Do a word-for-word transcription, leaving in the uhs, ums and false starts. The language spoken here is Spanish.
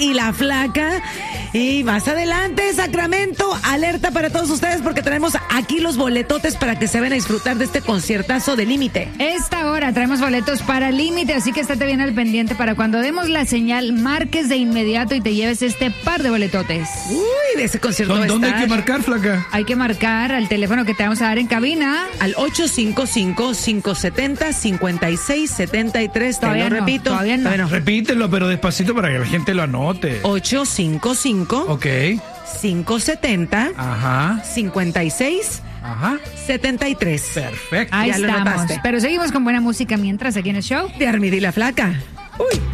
y la Flaca. Y más adelante, Sacramento, alerta para todos ustedes porque tenemos aquí los boletotes para que se vayan a disfrutar de este conciertazo de Límite. Esta hora traemos boletos para Límite, así que estate bien al pendiente para cuando demos la señal, marques de inmediato y te lleves este par de boletotes. Uy, de ese concierto va a ¿Dónde hay estar. que marcar, Flaca? Hay que marcar al teléfono que te vamos a dar en cabina. Al ocho cinco cinco, cinco siete cero, cinco seis siete tres. Te Todavía lo no, repito. todavía no. Repítelo, pero despacito para que la gente lo anote. ocho cinco cinco, Ok. cinco siete cero, Ajá. cinco seis Ajá. siete tres. Perfecto. Ahí Ya lo estamos. notaste. Pero seguimos con buena música mientras aquí en el show. De Armida y la Flaca. Uy.